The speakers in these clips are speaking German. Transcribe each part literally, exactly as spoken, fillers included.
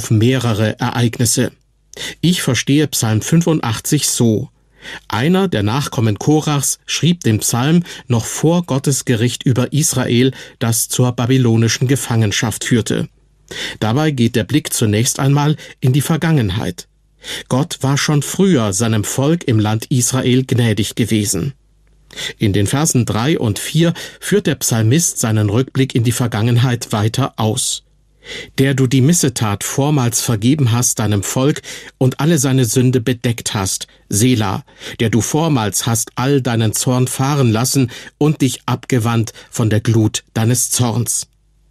auf mehrere Ereignisse. Ich verstehe Psalm fünfundachtzig so: Einer der Nachkommen Korachs schrieb den Psalm noch vor Gottes Gericht über Israel, das zur babylonischen Gefangenschaft führte. Dabei geht der Blick zunächst einmal in die Vergangenheit. Gott war schon früher seinem Volk im Land Israel gnädig gewesen. In den Versen drei und vier führt der Psalmist seinen Rückblick in die Vergangenheit weiter aus. Der du die Missetat vormals vergeben hast deinem Volk und alle seine Sünde bedeckt hast, Sela, der du vormals hast all deinen Zorn fahren lassen und dich abgewandt von der Glut deines Zorns.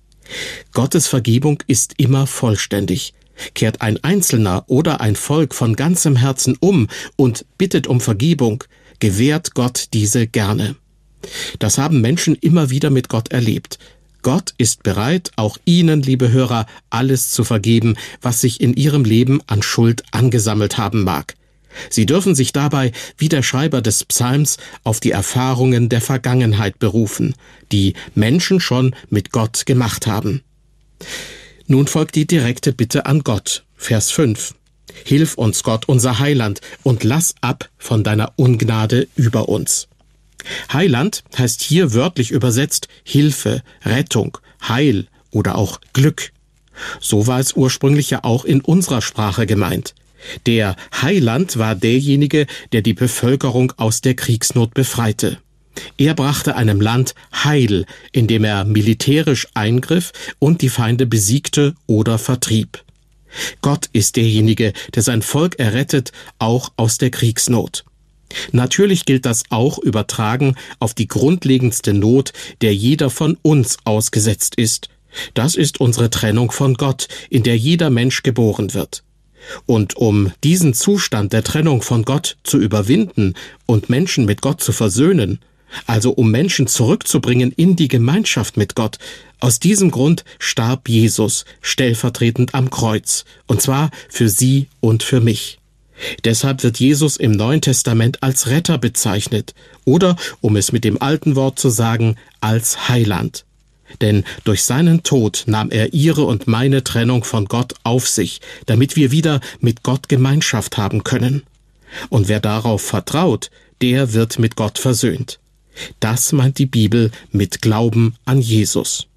Gottes Vergebung ist immer vollständig. Kehrt ein Einzelner oder ein Volk von ganzem Herzen um und bittet um Vergebung, gewährt Gott diese gerne. Das haben Menschen immer wieder mit Gott erlebt. Gott ist bereit, auch Ihnen, liebe Hörer, alles zu vergeben, was sich in Ihrem Leben an Schuld angesammelt haben mag. Sie dürfen sich dabei, wie der Schreiber des Psalms, auf die Erfahrungen der Vergangenheit berufen, die Menschen schon mit Gott gemacht haben. Nun folgt die direkte Bitte an Gott, Vers fünf. Hilf uns, Gott, unser Heiland, und lass ab von deiner Ungnade über uns. Heiland heißt hier wörtlich übersetzt Hilfe, Rettung, Heil oder auch Glück. So war es ursprünglich ja auch in unserer Sprache gemeint. Der Heiland war derjenige, der die Bevölkerung aus der Kriegsnot befreite. Er brachte einem Land Heil, indem er militärisch eingriff und die Feinde besiegte oder vertrieb. Gott ist derjenige, der sein Volk errettet, auch aus der Kriegsnot. Natürlich gilt das auch übertragen auf die grundlegendste Not, der jeder von uns ausgesetzt ist. Das ist unsere Trennung von Gott, in der jeder Mensch geboren wird. Und um diesen Zustand der Trennung von Gott zu überwinden und Menschen mit Gott zu versöhnen, also um Menschen zurückzubringen in die Gemeinschaft mit Gott, aus diesem Grund starb Jesus stellvertretend am Kreuz, und zwar für Sie und für mich. Deshalb wird Jesus im Neuen Testament als Retter bezeichnet oder, um es mit dem alten Wort zu sagen, als Heiland. Denn durch seinen Tod nahm er Ihre und meine Trennung von Gott auf sich, damit wir wieder mit Gott Gemeinschaft haben können. Und wer darauf vertraut, der wird mit Gott versöhnt. Das meint die Bibel mit Glauben an Jesus.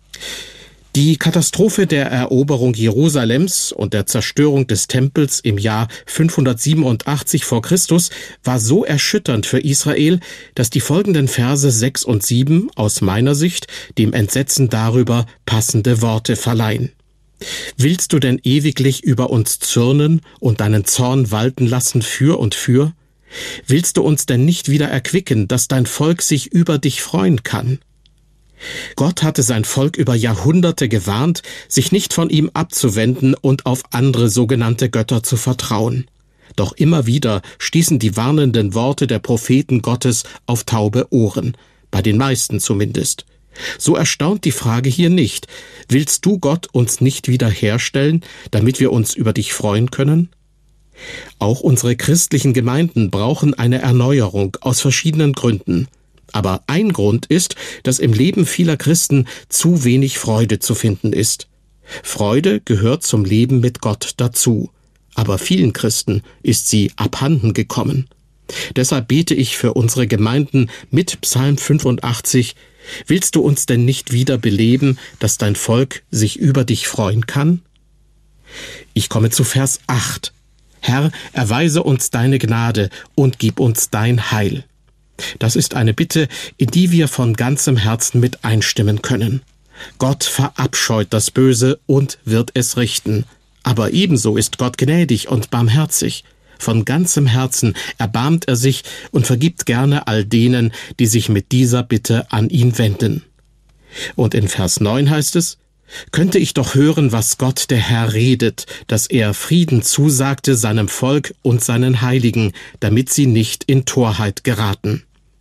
Die Katastrophe der Eroberung Jerusalems und der Zerstörung des Tempels im Jahr fünfhundertsiebenundachtzig vor Christus war so erschütternd für Israel, dass die folgenden Verse sechs und sieben aus meiner Sicht dem Entsetzen darüber passende Worte verleihen. Willst du denn ewiglich über uns zürnen und deinen Zorn walten lassen für und für? Willst du uns denn nicht wieder erquicken, dass dein Volk sich über dich freuen kann? Gott hatte sein Volk über Jahrhunderte gewarnt, sich nicht von ihm abzuwenden und auf andere sogenannte Götter zu vertrauen. Doch immer wieder stießen die warnenden Worte der Propheten Gottes auf taube Ohren, bei den meisten zumindest. So erstaunt die Frage hier nicht: Willst du, Gott, uns nicht wiederherstellen, damit wir uns über dich freuen können? Auch unsere christlichen Gemeinden brauchen eine Erneuerung aus verschiedenen Gründen. Aber ein Grund ist, dass im Leben vieler Christen zu wenig Freude zu finden ist. Freude gehört zum Leben mit Gott dazu, aber vielen Christen ist sie abhanden gekommen. Deshalb bete ich für unsere Gemeinden mit Psalm fünfundachtzig: Willst du uns denn nicht wieder beleben, dass dein Volk sich über dich freuen kann? Ich komme zu Vers acht. Herr, erweise uns deine Gnade und gib uns dein Heil. Das ist eine Bitte, in die wir von ganzem Herzen mit einstimmen können. Gott verabscheut das Böse und wird es richten. Aber ebenso ist Gott gnädig und barmherzig. Von ganzem Herzen erbarmt er sich und vergibt gerne all denen, die sich mit dieser Bitte an ihn wenden. Und in Vers neun heißt es: Könnte ich doch hören, was Gott der Herr redet, dass er Frieden zusagte seinem Volk und seinen Heiligen, damit sie nicht in Torheit geraten.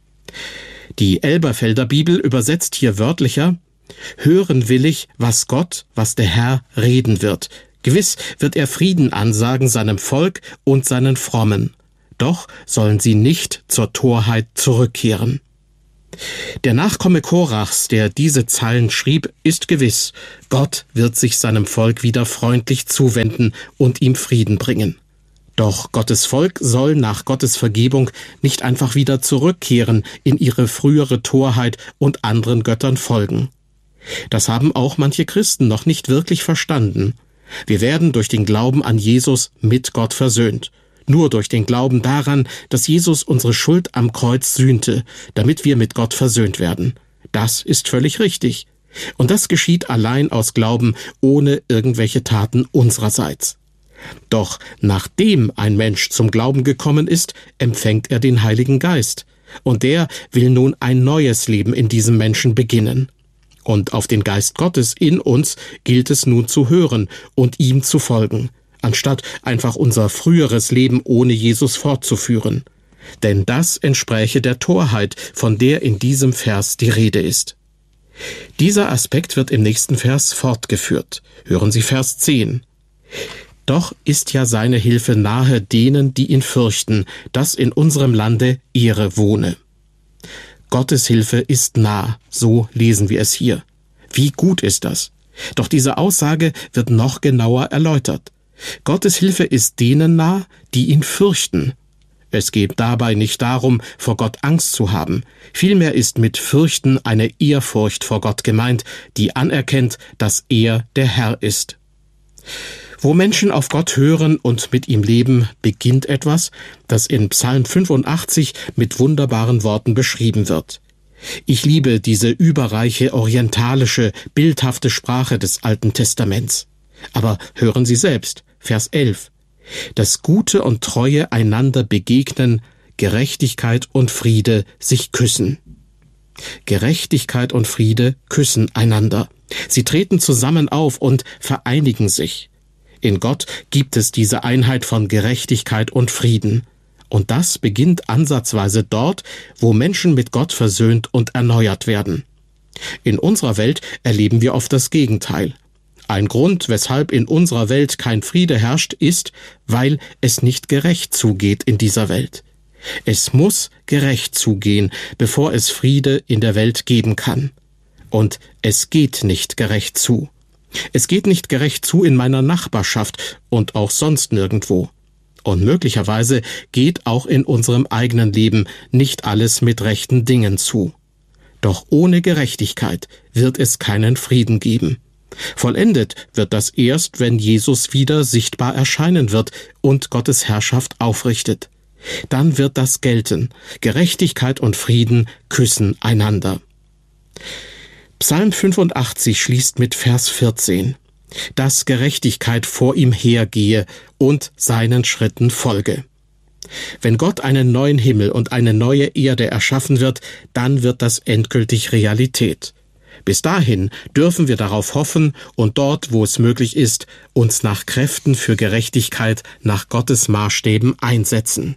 Die Elberfelder Bibel übersetzt hier wörtlicher: Hören will ich, was Gott, was der Herr reden wird. Gewiss wird er Frieden ansagen seinem Volk und seinen Frommen. Doch sollen sie nicht zur Torheit zurückkehren. Der Nachkomme Korachs, der diese Zeilen schrieb, ist gewiss, Gott wird sich seinem Volk wieder freundlich zuwenden und ihm Frieden bringen. Doch Gottes Volk soll nach Gottes Vergebung nicht einfach wieder zurückkehren in ihre frühere Torheit und anderen Göttern folgen. Das haben auch manche Christen noch nicht wirklich verstanden. Wir werden durch den Glauben an Jesus mit Gott versöhnt. Nur durch den Glauben daran, dass Jesus unsere Schuld am Kreuz sühnte, damit wir mit Gott versöhnt werden. Das ist völlig richtig. Und das geschieht allein aus Glauben, ohne irgendwelche Taten unsererseits. Doch nachdem ein Mensch zum Glauben gekommen ist, empfängt er den Heiligen Geist. Und der will nun ein neues Leben in diesem Menschen beginnen. Und auf den Geist Gottes in uns gilt es nun zu hören und ihm zu folgen, anstatt einfach unser früheres Leben ohne Jesus fortzuführen. Denn das entspräche der Torheit, von der in diesem Vers die Rede ist. Dieser Aspekt wird im nächsten Vers fortgeführt. Hören Sie Vers zehn. Doch ist ja seine Hilfe nahe denen, die ihn fürchten, dass in unserem Lande Ehre wohne. Gottes Hilfe ist nah, so lesen wir es hier. Wie gut ist das? Doch diese Aussage wird noch genauer erläutert. Gottes Hilfe ist denen nah, die ihn fürchten. Es geht dabei nicht darum, vor Gott Angst zu haben. Vielmehr ist mit Fürchten eine Ehrfurcht vor Gott gemeint, die anerkennt, dass er der Herr ist. Wo Menschen auf Gott hören und mit ihm leben, beginnt etwas, das in Psalm fünfundachtzig mit wunderbaren Worten beschrieben wird. Ich liebe diese überreiche, orientalische, bildhafte Sprache des Alten Testaments. Aber hören Sie selbst, Vers elf. Dass Gute und Treue einander begegnen, Gerechtigkeit und Friede sich küssen. Gerechtigkeit und Friede küssen einander. Sie treten zusammen auf und vereinigen sich. In Gott gibt es diese Einheit von Gerechtigkeit und Frieden. Und das beginnt ansatzweise dort, wo Menschen mit Gott versöhnt und erneuert werden. In unserer Welt erleben wir oft das Gegenteil. Ein Grund, weshalb in unserer Welt kein Friede herrscht, ist, weil es nicht gerecht zugeht in dieser Welt. Es muss gerecht zugehen, bevor es Friede in der Welt geben kann. Und es geht nicht gerecht zu. Es geht nicht gerecht zu in meiner Nachbarschaft und auch sonst nirgendwo. Und möglicherweise geht auch in unserem eigenen Leben nicht alles mit rechten Dingen zu. Doch ohne Gerechtigkeit wird es keinen Frieden geben. Vollendet wird das erst, wenn Jesus wieder sichtbar erscheinen wird und Gottes Herrschaft aufrichtet. Dann wird das gelten. Gerechtigkeit und Frieden küssen einander. Psalm fünfundachtzig schließt mit Vers vierzehn. Dass Gerechtigkeit vor ihm hergehe und seinen Schritten folge. Wenn Gott einen neuen Himmel und eine neue Erde erschaffen wird, dann wird das endgültig Realität. Bis dahin dürfen wir darauf hoffen und dort, wo es möglich ist, uns nach Kräften für Gerechtigkeit nach Gottes Maßstäben einsetzen.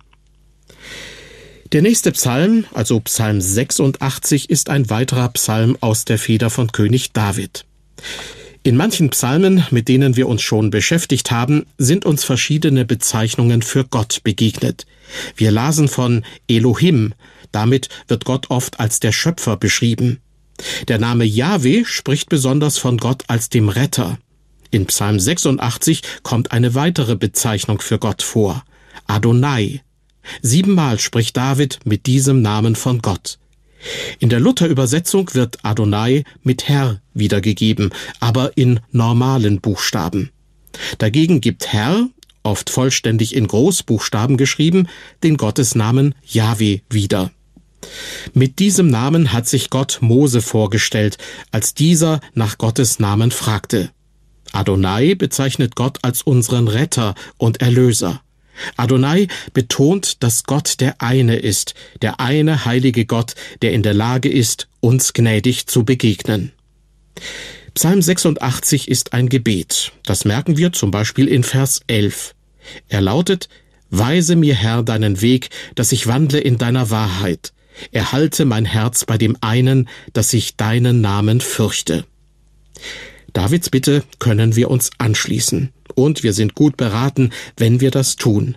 Der nächste Psalm, also Psalm sechsundachtzig, ist ein weiterer Psalm aus der Feder von König David. In manchen Psalmen, mit denen wir uns schon beschäftigt haben, sind uns verschiedene Bezeichnungen für Gott begegnet. Wir lasen von Elohim, damit wird Gott oft als der Schöpfer beschrieben. Der Name Jahwe spricht besonders von Gott als dem Retter. In Psalm sechsundachtzig kommt eine weitere Bezeichnung für Gott vor, Adonai. Siebenmal spricht David mit diesem Namen von Gott. In der Luther-Übersetzung wird Adonai mit Herr wiedergegeben, aber in normalen Buchstaben. Dagegen gibt Herr, oft vollständig in Großbuchstaben geschrieben, den Gottesnamen Jahwe wieder. Mit diesem Namen hat sich Gott Mose vorgestellt, als dieser nach Gottes Namen fragte. Adonai bezeichnet Gott als unseren Retter und Erlöser. Adonai betont, dass Gott der eine ist, der eine heilige Gott, der in der Lage ist, uns gnädig zu begegnen. Psalm sechsundachtzig ist ein Gebet. Das merken wir zum Beispiel in Vers elf. Er lautet: Weise mir, Herr, deinen Weg, dass ich wandle in deiner Wahrheit. Erhalte mein Herz bei dem einen, dass ich deinen Namen fürchte. Davids Bitte können wir uns anschließen. Und wir sind gut beraten, wenn wir das tun.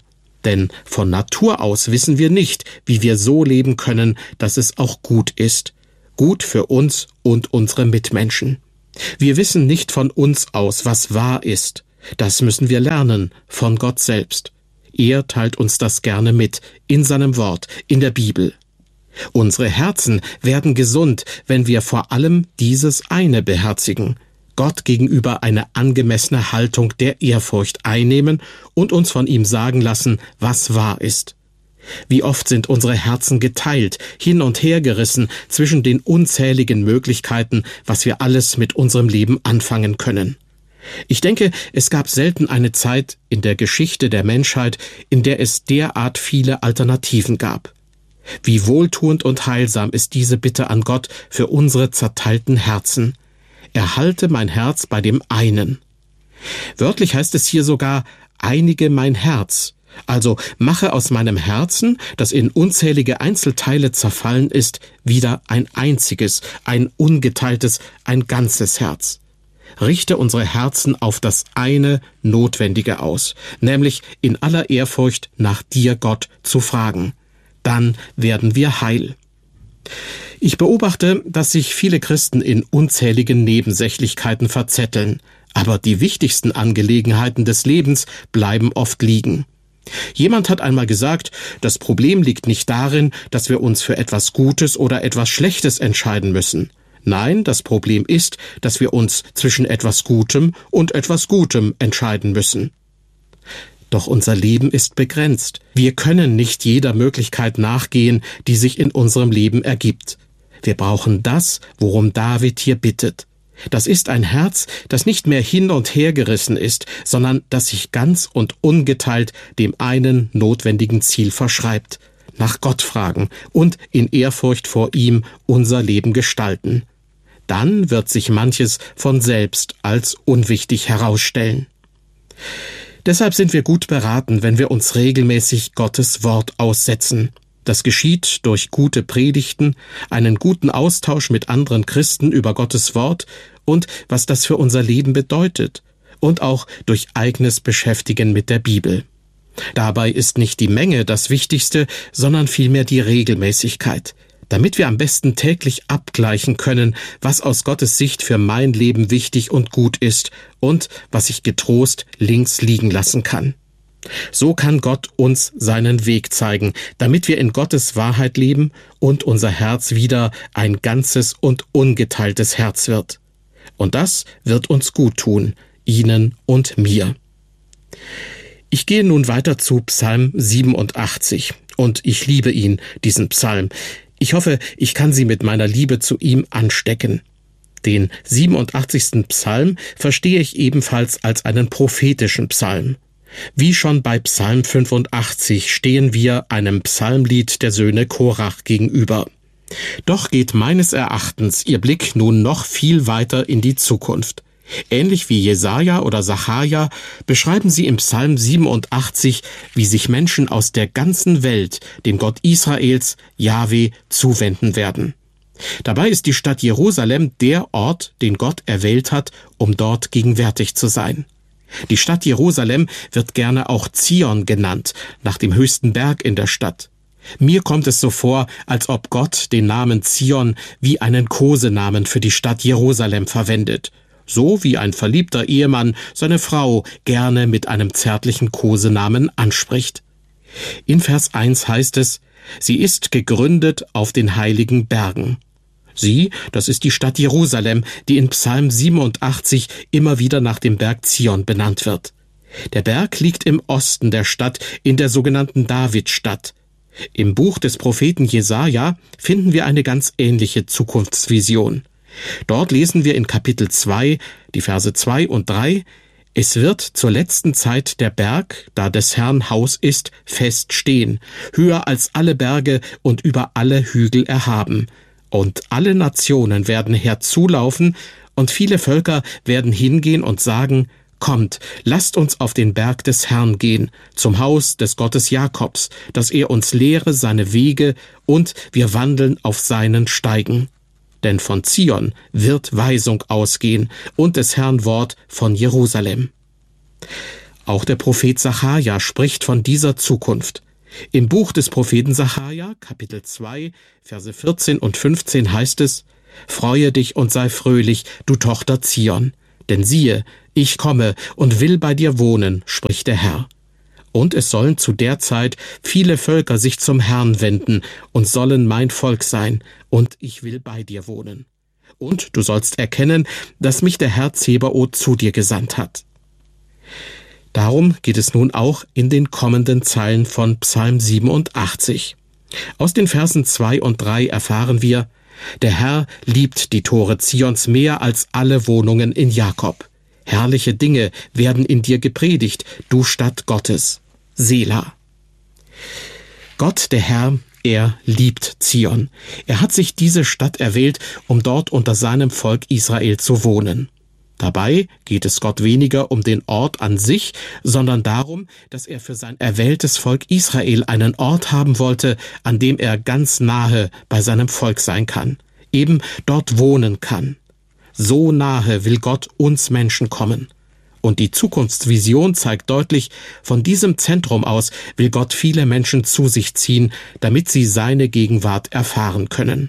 Denn von Natur aus wissen wir nicht, wie wir so leben können, dass es auch gut ist. Gut für uns und unsere Mitmenschen. Wir wissen nicht von uns aus, was wahr ist. Das müssen wir lernen von Gott selbst. Er teilt uns das gerne mit, in seinem Wort, in der Bibel. Unsere Herzen werden gesund, wenn wir vor allem dieses eine beherzigen, Gott gegenüber eine angemessene Haltung der Ehrfurcht einnehmen und uns von ihm sagen lassen, was wahr ist. Wie oft sind unsere Herzen geteilt, hin und her gerissen zwischen den unzähligen Möglichkeiten, was wir alles mit unserem Leben anfangen können. Ich denke, es gab selten eine Zeit in der Geschichte der Menschheit, in der es derart viele Alternativen gab. Wie wohltuend und heilsam ist diese Bitte an Gott für unsere zerteilten Herzen. Erhalte mein Herz bei dem einen. Wörtlich heißt es hier sogar, einige mein Herz. Also mache aus meinem Herzen, das in unzählige Einzelteile zerfallen ist, wieder ein einziges, ein ungeteiltes, ein ganzes Herz. Richte unsere Herzen auf das eine Notwendige aus, nämlich in aller Ehrfurcht nach dir, Gott, zu fragen. Dann werden wir heil. Ich beobachte, dass sich viele Christen in unzähligen Nebensächlichkeiten verzetteln, aber die wichtigsten Angelegenheiten des Lebens bleiben oft liegen. Jemand hat einmal gesagt, das Problem liegt nicht darin, dass wir uns für etwas Gutes oder etwas Schlechtes entscheiden müssen. Nein, das Problem ist, dass wir uns zwischen etwas Gutem und etwas Gutem entscheiden müssen. Doch unser Leben ist begrenzt. Wir können nicht jeder Möglichkeit nachgehen, die sich in unserem Leben ergibt. Wir brauchen das, worum David hier bittet. Das ist ein Herz, das nicht mehr hin und her gerissen ist, sondern das sich ganz und ungeteilt dem einen notwendigen Ziel verschreibt. Nach Gott fragen und in Ehrfurcht vor ihm unser Leben gestalten. Dann wird sich manches von selbst als unwichtig herausstellen. Deshalb sind wir gut beraten, wenn wir uns regelmäßig Gottes Wort aussetzen. Das geschieht durch gute Predigten, einen guten Austausch mit anderen Christen über Gottes Wort und was das für unser Leben bedeutet und auch durch eigenes Beschäftigen mit der Bibel. Dabei ist nicht die Menge das Wichtigste, sondern vielmehr die Regelmäßigkeit, damit wir am besten täglich abgleichen können, was aus Gottes Sicht für mein Leben wichtig und gut ist und was ich getrost links liegen lassen kann. So kann Gott uns seinen Weg zeigen, damit wir in Gottes Wahrheit leben und unser Herz wieder ein ganzes und ungeteiltes Herz wird. Und das wird uns gut tun, Ihnen und mir. Ich gehe nun weiter zu Psalm siebenundachtzig und ich liebe ihn, diesen Psalm. Ich hoffe, ich kann Sie mit meiner Liebe zu ihm anstecken. Den siebenundachtzigsten Psalm verstehe ich ebenfalls als einen prophetischen Psalm. Wie schon bei Psalm fünfundachtzig stehen wir einem Psalmlied der Söhne Korach gegenüber. Doch geht meines Erachtens Ihr Blick nun noch viel weiter in die Zukunft. Ähnlich wie Jesaja oder Sacharja beschreiben sie im Psalm siebenundachtzig, wie sich Menschen aus der ganzen Welt dem Gott Israels, Jahwe, zuwenden werden. Dabei ist die Stadt Jerusalem der Ort, den Gott erwählt hat, um dort gegenwärtig zu sein. Die Stadt Jerusalem wird gerne auch Zion genannt, nach dem höchsten Berg in der Stadt. Mir kommt es so vor, als ob Gott den Namen Zion wie einen Kosenamen für die Stadt Jerusalem verwendet, so wie ein verliebter Ehemann seine Frau gerne mit einem zärtlichen Kosenamen anspricht. In Vers eins heißt es, sie ist gegründet auf den heiligen Bergen. Sie, das ist die Stadt Jerusalem, die in Psalm siebenundachtzig immer wieder nach dem Berg Zion benannt wird. Der Berg liegt im Osten der Stadt, in der sogenannten Davidstadt. Im Buch des Propheten Jesaja finden wir eine ganz ähnliche Zukunftsvision. Dort lesen wir in Kapitel zwei, die Verse zwei und drei, es wird zur letzten Zeit der Berg, da des Herrn Haus ist, fest stehen, höher als alle Berge und über alle Hügel erhaben. Und alle Nationen werden herzulaufen, und viele Völker werden hingehen und sagen, kommt, lasst uns auf den Berg des Herrn gehen, zum Haus des Gottes Jakobs, dass er uns lehre seine Wege, und wir wandeln auf seinen Steigen. Denn von Zion wird Weisung ausgehen, und des Herrn Wort von Jerusalem. Auch der Prophet Sacharja spricht von dieser Zukunft. Im Buch des Propheten Sacharja, Kapitel zwei, Verse vierzehn und fünfzehn heißt es: Freue dich und sei fröhlich, du Tochter Zion, denn siehe, ich komme und will bei dir wohnen, spricht der Herr. Und es sollen zu der Zeit viele Völker sich zum Herrn wenden und sollen mein Volk sein, und ich will bei dir wohnen. Und du sollst erkennen, dass mich der Herr Zebaoth zu dir gesandt hat. Darum geht es nun auch in den kommenden Zeilen von Psalm siebenundachtzig. Aus den Versen zwei und drei erfahren wir: Der Herr liebt die Tore Zions mehr als alle Wohnungen in Jakob. Herrliche Dinge werden in dir gepredigt, du Stadt Gottes. Selah. Gott, der Herr, er liebt Zion. Er hat sich diese Stadt erwählt, um dort unter seinem Volk Israel zu wohnen. Dabei geht es Gott weniger um den Ort an sich, sondern darum, dass er für sein erwähltes Volk Israel einen Ort haben wollte, an dem er ganz nahe bei seinem Volk sein kann, eben dort wohnen kann. So nahe will Gott uns Menschen kommen. Und die Zukunftsvision zeigt deutlich, von diesem Zentrum aus will Gott viele Menschen zu sich ziehen, damit sie seine Gegenwart erfahren können.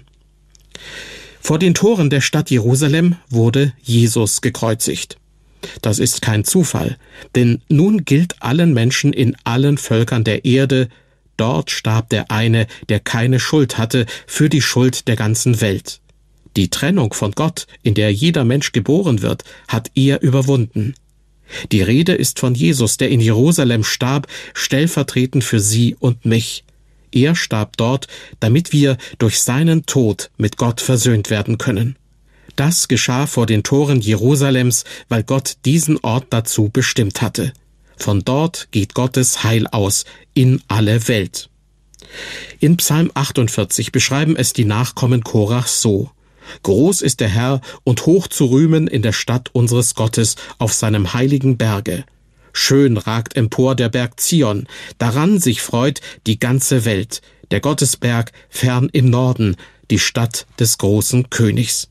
Vor den Toren der Stadt Jerusalem wurde Jesus gekreuzigt. Das ist kein Zufall, denn nun gilt allen Menschen in allen Völkern der Erde: Dort starb der eine, der keine Schuld hatte, für die Schuld der ganzen Welt. Die Trennung von Gott, in der jeder Mensch geboren wird, hat er überwunden. Die Rede ist von Jesus, der in Jerusalem starb, stellvertretend für sie und mich. Er starb dort, damit wir durch seinen Tod mit Gott versöhnt werden können. Das geschah vor den Toren Jerusalems, weil Gott diesen Ort dazu bestimmt hatte. Von dort geht Gottes Heil aus in alle Welt. In Psalm achtundvierzig beschreiben es die Nachkommen Korachs so: Groß ist der Herr und hoch zu rühmen in der Stadt unseres Gottes auf seinem heiligen Berge. Schön ragt empor der Berg Zion, daran sich freut die ganze Welt, der Gottesberg fern im Norden, die Stadt des großen Königs.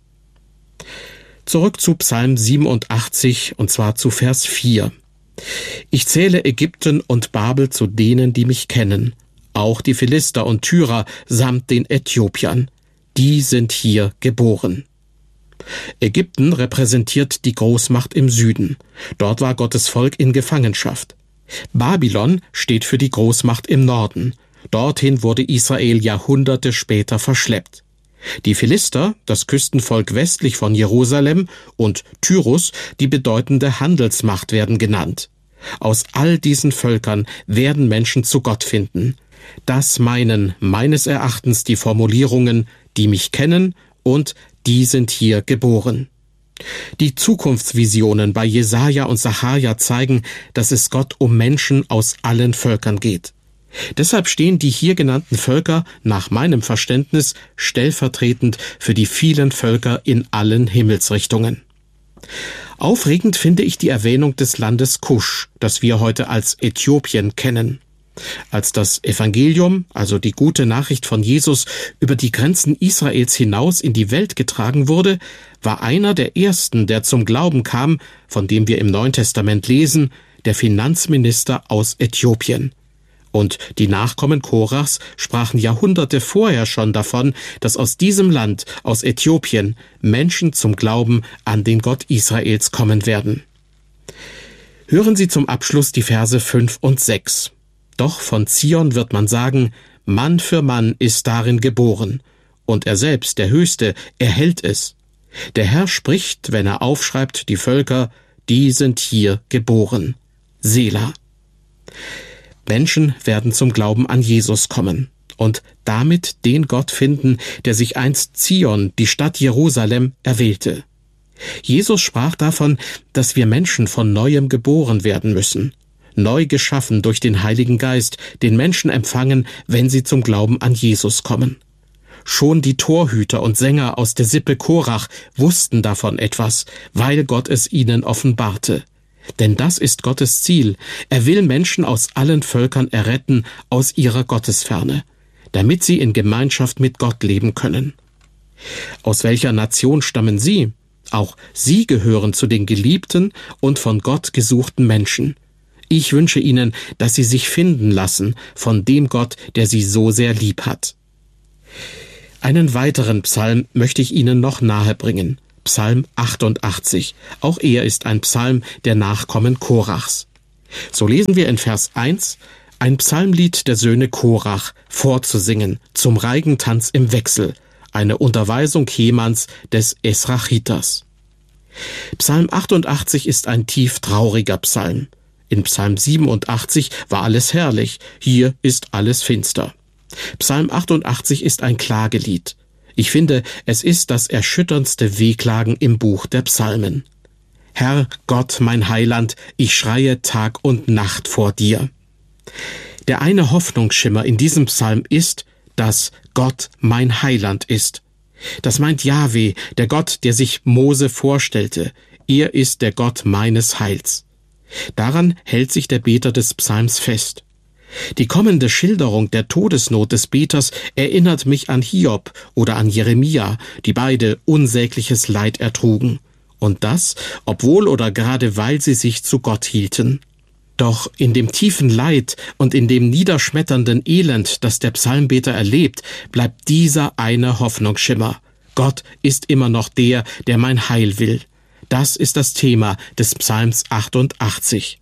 Zurück zu Psalm siebenundachtzig, und zwar zu Vers vier. Ich zähle Ägypten und Babel zu denen, die mich kennen, auch die Philister und Tyrer samt den Äthiopiern. Die sind hier geboren. Ägypten repräsentiert die Großmacht im Süden. Dort war Gottes Volk in Gefangenschaft. Babylon steht für die Großmacht im Norden. Dorthin wurde Israel Jahrhunderte später verschleppt. Die Philister, das Küstenvolk westlich von Jerusalem, und Tyrus, die bedeutende Handelsmacht, werden genannt. Aus all diesen Völkern werden Menschen zu Gott finden. Das meinen meines Erachtens die Formulierungen: die mich kennen und die sind hier geboren. Die Zukunftsvisionen bei Jesaja und Sacharja zeigen, dass es Gott um Menschen aus allen Völkern geht. Deshalb stehen die hier genannten Völker nach meinem Verständnis stellvertretend für die vielen Völker in allen Himmelsrichtungen. Aufregend finde ich die Erwähnung des Landes Kusch, das wir heute als Äthiopien kennen. Als das Evangelium, also die gute Nachricht von Jesus, über die Grenzen Israels hinaus in die Welt getragen wurde, war einer der ersten, der zum Glauben kam, von dem wir im Neuen Testament lesen, der Finanzminister aus Äthiopien. Und die Nachkommen Korachs sprachen Jahrhunderte vorher schon davon, dass aus diesem Land, aus Äthiopien, Menschen zum Glauben an den Gott Israels kommen werden. Hören Sie zum Abschluss die Verse fünf und sechs. Doch von Zion wird man sagen: Mann für Mann ist darin geboren, und er selbst, der Höchste, erhält es. Der Herr spricht, wenn er aufschreibt, die Völker: Die sind hier geboren. Selah. Menschen werden zum Glauben an Jesus kommen und damit den Gott finden, der sich einst Zion, die Stadt Jerusalem, erwählte. Jesus sprach davon, dass wir Menschen von Neuem geboren werden müssen, neu geschaffen durch den Heiligen Geist, den Menschen empfangen, wenn sie zum Glauben an Jesus kommen. Schon die Torhüter und Sänger aus der Sippe Korach wussten davon etwas, weil Gott es ihnen offenbarte. Denn das ist Gottes Ziel. Er will Menschen aus allen Völkern erretten aus ihrer Gottesferne, damit sie in Gemeinschaft mit Gott leben können. Aus welcher Nation stammen Sie? Auch Sie gehören zu den geliebten und von Gott gesuchten Menschen. Ich wünsche Ihnen, dass Sie sich finden lassen von dem Gott, der Sie so sehr lieb hat. Einen weiteren Psalm möchte ich Ihnen noch nahebringen. Psalm achtundachtzig. Auch er ist ein Psalm der Nachkommen Korachs. So lesen wir in Vers eins, ein Psalmlied der Söhne Korach vorzusingen, zum Reigentanz im Wechsel, eine Unterweisung Hemans des Esrachiters. Psalm achtundachtzig ist ein tief trauriger Psalm. In Psalm siebenundachtzig war alles herrlich, hier ist alles finster. Psalm achtundachtzig ist ein Klagelied. Ich finde, es ist das erschütterndste Wehklagen im Buch der Psalmen. Herr Gott, mein Heiland, ich schreie Tag und Nacht vor dir. Der eine Hoffnungsschimmer in diesem Psalm ist, dass Gott mein Heiland ist. Das meint Jahwe, der Gott, der sich Mose vorstellte. Er ist der Gott meines Heils. Daran hält sich der Beter des Psalms fest. Die kommende Schilderung der Todesnot des Beters erinnert mich an Hiob oder an Jeremia, die beide unsägliches Leid ertrugen. Und das, obwohl oder gerade weil sie sich zu Gott hielten. Doch in dem tiefen Leid und in dem niederschmetternden Elend, das der Psalmbeter erlebt, bleibt dieser eine Hoffnungsschimmer. Gott ist immer noch der, der mein Heil will. Das ist das Thema des Psalms achtundachtzig.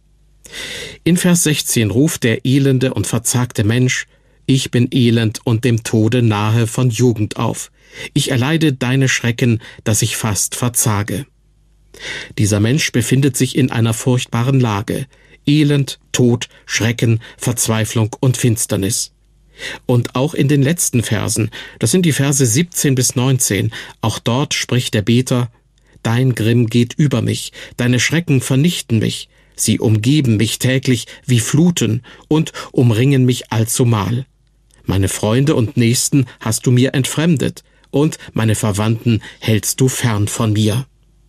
In Vers sechzehn ruft der elende und verzagte Mensch, ich bin elend und dem Tode nahe von Jugend auf. Ich erleide deine Schrecken, dass ich fast verzage. Dieser Mensch befindet sich in einer furchtbaren Lage. Elend, Tod, Schrecken, Verzweiflung und Finsternis. Und auch in den letzten Versen, das sind die Verse siebzehn bis neunzehn, auch dort spricht der Beter, dein Grimm geht über mich, deine Schrecken vernichten mich, sie umgeben mich täglich wie Fluten und umringen mich allzumal. Meine Freunde und Nächsten hast du mir entfremdet, und meine Verwandten hältst du fern von mir.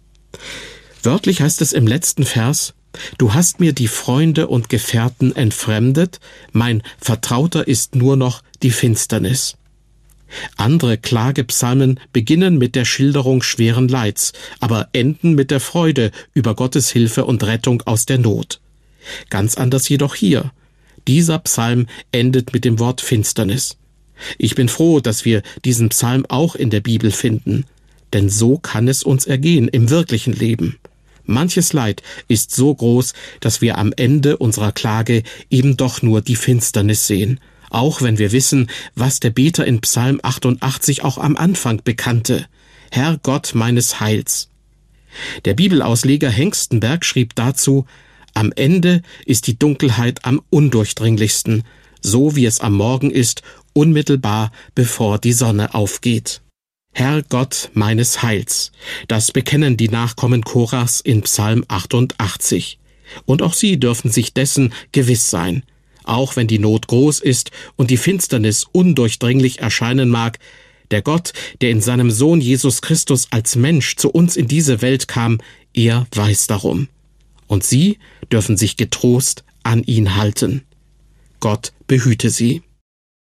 Wörtlich heißt es im letzten Vers, du hast mir die Freunde und Gefährten entfremdet, mein Vertrauter ist nur noch die Finsternis. Andere Klagepsalmen beginnen mit der Schilderung schweren Leids, aber enden mit der Freude über Gottes Hilfe und Rettung aus der Not. Ganz anders jedoch hier. Dieser Psalm endet mit dem Wort Finsternis. Ich bin froh, dass wir diesen Psalm auch in der Bibel finden, denn so kann es uns ergehen im wirklichen Leben. Manches Leid ist so groß, dass wir am Ende unserer Klage eben doch nur die Finsternis sehen, auch wenn wir wissen, was der Beter in Psalm achtundachtzig auch am Anfang bekannte. Herr Gott meines Heils. Der Bibelausleger Hengstenberg schrieb dazu, am Ende ist die Dunkelheit am undurchdringlichsten, so wie es am Morgen ist, unmittelbar bevor die Sonne aufgeht. Herr Gott meines Heils, das bekennen die Nachkommen Korachs in Psalm achtundachtzig. Und auch sie dürfen sich dessen gewiss sein. Auch wenn die Not groß ist und die Finsternis undurchdringlich erscheinen mag, der Gott, der in seinem Sohn Jesus Christus als Mensch zu uns in diese Welt kam, er weiß darum. Und sie dürfen sich getrost an ihn halten. Gott behüte sie.